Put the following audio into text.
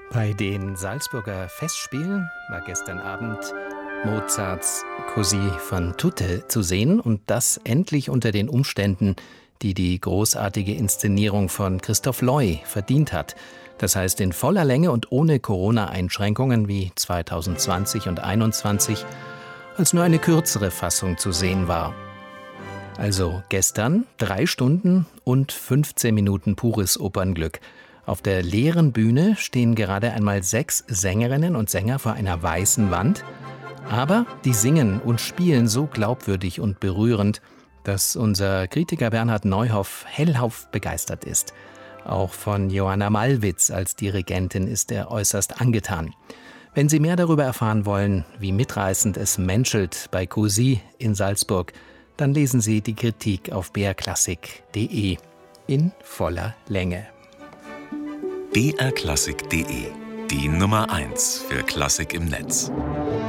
Bei den Salzburger Festspielen war gestern Abend Mozarts Così fan tutte zu sehen und das endlich unter den Umständen, die die großartige Inszenierung von Christoph Loy verdient hat. Das heißt in voller Länge und ohne Corona-Einschränkungen wie 2020 und 2021, als nur eine kürzere Fassung zu sehen war. Also gestern 3 Stunden und 15 Minuten pures Opernglück. Auf der leeren Bühne stehen gerade einmal 6 Sängerinnen und Sänger vor einer weißen Wand. Aber die singen und spielen so glaubwürdig und berührend, dass unser Kritiker Bernhard Neuhoff hellauf begeistert ist. Auch von Johanna Malwitz als Dirigentin ist er äußerst angetan. Wenn Sie mehr darüber erfahren wollen, wie mitreißend es menschelt bei Così in Salzburg, dann lesen Sie die Kritik auf brklassik.de in voller Länge. brklassik.de, die Nummer 1 für Klassik im Netz.